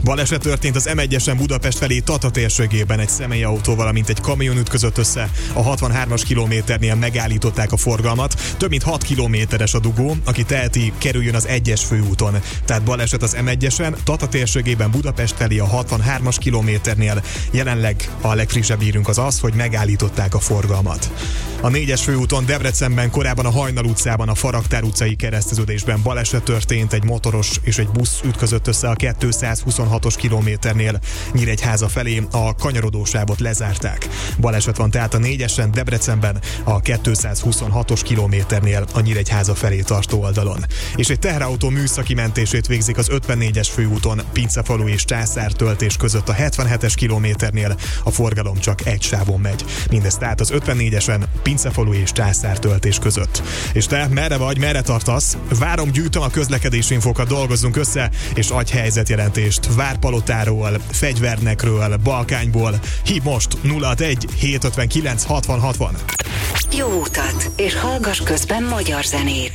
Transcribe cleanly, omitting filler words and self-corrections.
Baleset történt az M1-esen Budapest felé Tata térségében, egy személyautó, valamint egy kamion ütközött össze. A 63-as kilométernél megállították a forgalmat. Több mint 6 kilométeres a dugó, aki teheti, kerüljön az 1-es főúton. Tehát baleset az M1-esen Tata térségében Budapest felé a 63-as kilométernél. Jelenleg a legfrissebb hírünk az, hogy megállították a forgalmat. A 4-es főúton Debrecenben korábban a Hajnal utcában a Faraktár utcai kereszteződésben baleset történt, egy motoros és egy busz ütközött össze a 226-os kilométernél. Nyíregyháza felé a kanyarodósávot lezárták. Baleset van tehát a 4-esen Debrecenben a 226-os kilométernél a Nyíregyháza felé tartó oldalon. És egy teherautó műszaki mentését végzik az 54-es főúton Pincefalu és Császártöltés között a 77-es kilométernél, a forgalom csak egy sávon megy. Mindez tehát az 54-esen Pincefalu és Császártöltés között. És te merre vagy, merre tartasz? Várom, gyűjtöm a közlekedési infokat, dolgozzunk össze, és adj helyzetjelentést Várpalotáról, Fegyvernekről, Balkányból. Hív most 061 759 60 60. Jó utat, és hallgass közben magyar zenét.